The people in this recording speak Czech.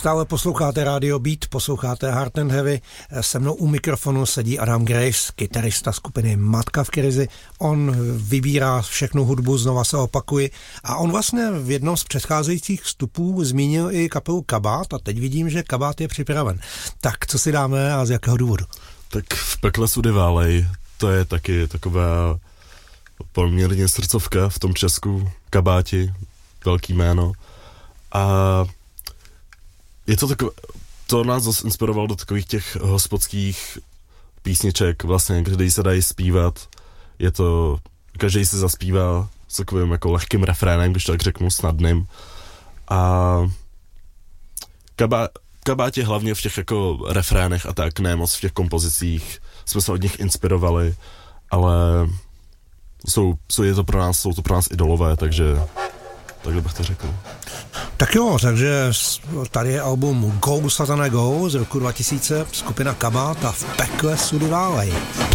Stále posloucháte Radio Beat, posloucháte Hard and Heavy. Se mnou u mikrofonu sedí Adam Graves, kytarista skupiny Matka v krizi. On vybírá všechnu hudbu, znova se opakuji. A on vlastně v jednom z předcházejících vstupů zmínil i kapelu Kabát a teď vidím, že Kabát je připraven. Tak co si dáme a z jakého důvodu? Tak v pekle sudy válej, to je taky taková poměrně srdcovka v tom Česku, Kabáti, velký jméno. A je to takové, to nás zase inspirovalo do takových těch hospodských písniček, vlastně, kde se dají zpívat. Je to, každý se zaspívá s takovým jako lehkým refrénem, když tak řeknu, snadným. A Kabáti hlavně v těch jako refrénech a tak, ne moc v těch kompozicích. Jsme se od nich inspirovali, ale jsou to pro nás idolové, takže takhle bych to řekl. Tak jo, takže tady je album Go Satane Go z roku 2000, skupina Kabát a v pekle sudy válej.